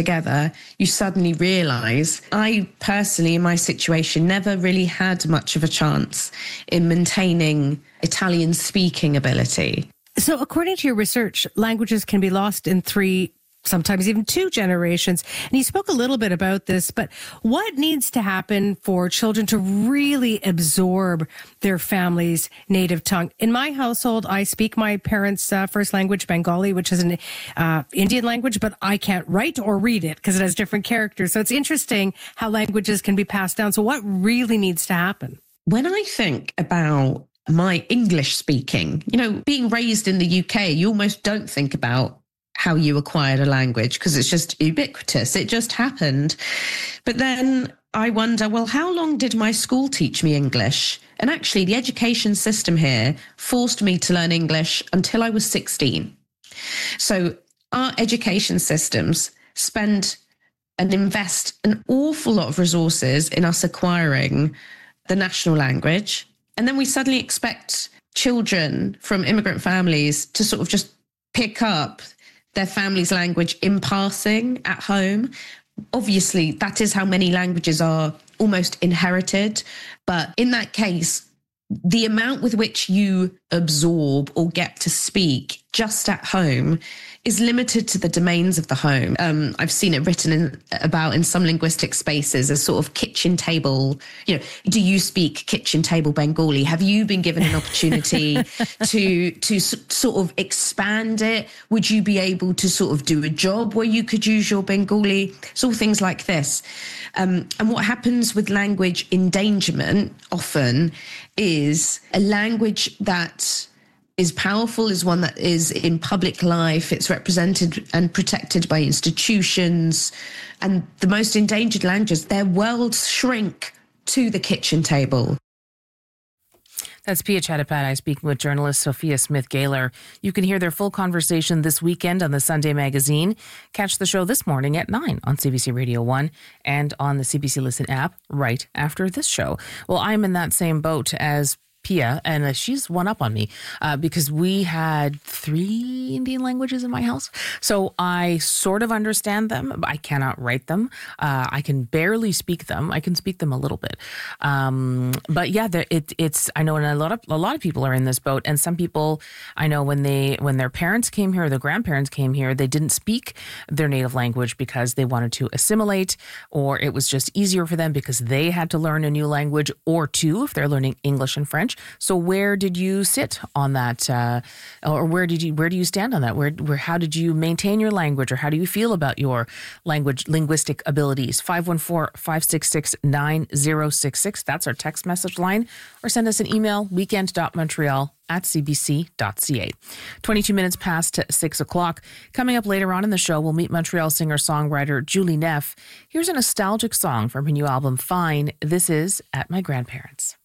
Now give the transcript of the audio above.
together, you suddenly realise, I personally, in my situation, never really had much of a chance in maintaining Italian speaking ability. So according to your research, languages can be lost in 3, sometimes even 2 generations. And you spoke a little bit about this, but what needs to happen for children to really absorb their family's native tongue? In my household, I speak my parents' first language, Bengali, which is an Indian language, but I can't write or read it because it has different characters. So it's interesting how languages can be passed down. So what really needs to happen? When I think about my English speaking, being raised in the UK, you almost don't think about how you acquired a language because it's just ubiquitous. It just happened. But then I wonder, well, how long did my school teach me English? And actually, the education system here forced me to learn English until I was 16. So our education systems spend and invest an awful lot of resources in us acquiring the national language. And then we suddenly expect children from immigrant families to sort of just pick up their family's language in passing at home. Obviously, that is how many languages are almost inherited. But in that case, the amount with which you absorb or get to speak just at home is limited to the domains of the home. I've seen it written about in some linguistic spaces as sort of kitchen table. Do you speak kitchen table Bengali? Have you been given an opportunity to sort of expand it? Would you be able to sort of do a job where you could use your Bengali? It's all things like this. And what happens with language endangerment often is a language that is powerful, is one that is in public life. It's represented and protected by institutions. And the most endangered languages, their worlds shrink to the kitchen table. That's Pia Chattopadhyay speaking with journalist Sophia Smith-Gaylor. You can hear their full conversation this weekend on the Sunday Magazine. Catch the show this morning at 9 on CBC Radio 1 and on the CBC Listen app right after this show. Well, I'm in that same boat as Pia, and she's one up on me because we had 3 Indian languages in my house. So I sort of understand them, but I cannot write them. I can barely speak them. I can speak them a little bit. But yeah, it's I know, and a lot of people are in this boat. And some people I know when their parents came here, or their grandparents came here, they didn't speak their native language because they wanted to assimilate, or it was just easier for them because they had to learn a new language, or 2 if they're learning English and French. So where did you sit on that, or where do you stand on that? How did you maintain your language, or how do you feel about your linguistic abilities? 514-566-9066. That's our text message line, or send us an email, weekend.montreal@cbc.ca. 22 minutes past 6 o'clock. Coming up later on in the show, we'll meet Montreal singer-songwriter Julie Neff. Here's a nostalgic song from her new album, Fine. This is At My Grandparents'.